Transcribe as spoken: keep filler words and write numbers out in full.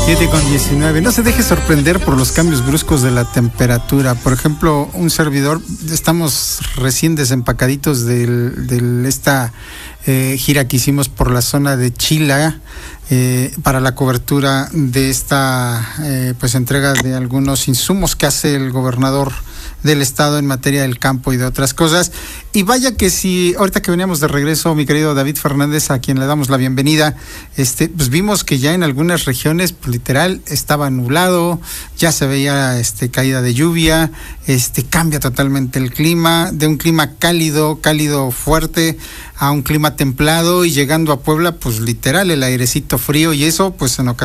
siete con diecinueve. No se deje sorprender por los cambios bruscos de la temperatura. Por ejemplo, un servidor, estamos recién desempacaditos de del, esta eh, gira que hicimos por la zona de Chila eh, para la cobertura de esta eh, pues entrega de algunos insumos que hace el gobernador del estado en materia del campo y de otras cosas. Y vaya que si ahorita que veníamos de regreso, mi querido David Fernández, a quien le damos la bienvenida, este, pues vimos que ya en algunas regiones, pues, literal, estaba nublado, ya se veía este caída de lluvia, este cambia totalmente el clima, de un clima cálido, cálido fuerte, a un clima templado, y llegando a Puebla, pues literal, el airecito frío, y eso, pues en ocasiones